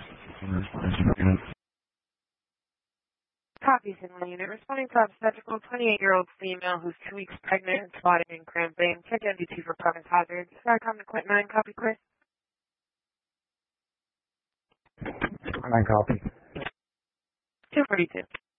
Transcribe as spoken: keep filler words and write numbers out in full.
Copy, Signal Unit. Responding to obstetrical, twenty-eight-year-old female who's two weeks pregnant and spotted in cramping. Check N D T for province hazards. SARCOM equipment, copy, Chris. Nine copy. two forty-two.